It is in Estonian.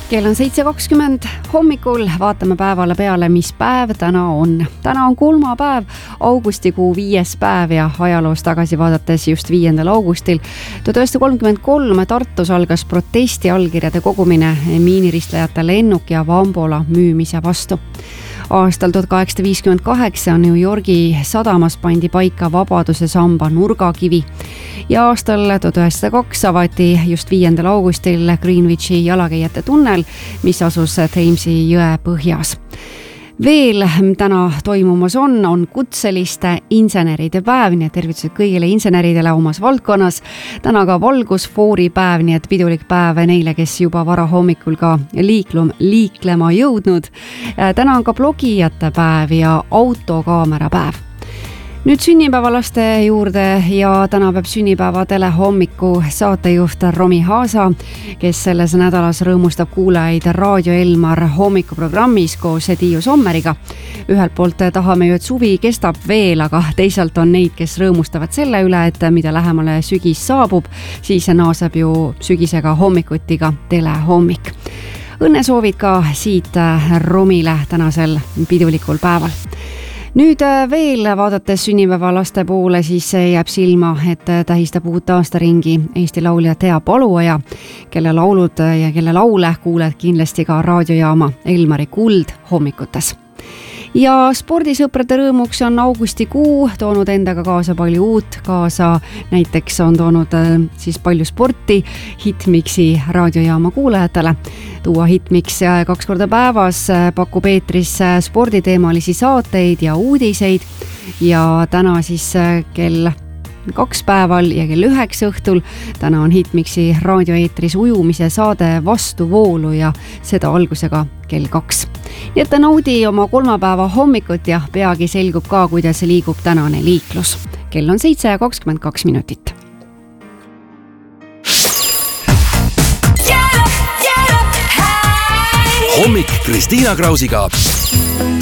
Kell on 7:20 hommikul, vaatame päevale peale, mis päev täna on. Täna on kolmapäev, augustikuu 5. päev ja ajaloos tagasi vaadates just 5. augustil 1933 Tartus algas protesti allkirjade kogumine miiniristlejate lennuk ja Vambola müümise vastu. Aastal 1858 New Yorgi sadamas pandi paika Vabaduse samba nurgakivi ja aastal 1902 avati just 5. augustil Greenwichi jalakäijate tunnel, mis asus Thamesi jõe põhjas. Veel täna toimumas on kutseliste inseneride päev, nii et tervitused kõigile inseneridele omas valdkonnas. Täna ka valgusfoori päev, nii et pidulik päev neile, kes juba vara hommikul ka liiklema jõudnud. Täna on ka blogijate päev ja autokaamera päev. Nüüd sünnipäevalaste juurde ja täna peab sünnipäeva Telehommiku saatejuht Romi Haasa, kes selles nädalas rõõmustab kuulajaid Raadio Elmar hommikuprogrammis koos Tiiu Sommeriga. Ühelt poolt tahame ju, et suvi kestab veel, aga teisalt on neid, kes rõõmustavad selle üle, et mida lähemale sügis saabub, siis naaseb ju sügisega hommikuti ka Telehommik. Õnnesoovid ka siit Romile tänasel pidulikul päeval. Nüüd veel vaadates sünnipäeva laste poole, siis jääb silma, et tähistab uut aastaringi Eesti laulja Tea Paluoja, kelle laulud ja kelle laule kuuled kindlasti ka raadiojaama Elmari Kuld hommikutes. Ja spordisõprade rõõmuks on augustikuu toonud endaga kaasa palju uut, näiteks on toonud siis palju sporti Hitmixi raadiojaama kuulajatele. Tuua Hitmix 2 korda päevas pakub eetris sporditeemalisi saateid ja uudiseid ja täna siis kell 2 päeval ja kell 9 õhtul. Täna on Hitmixi raadioeetris ujumise saade Vastuvoolu ja seda algusega kell 2. Nii et naudi oma kolmapäeva hommikut ja peagi selgub ka, kuidas liigub tänane liiklus. Kell on 7:22 minutit. Hommik Kristiina Krausiga.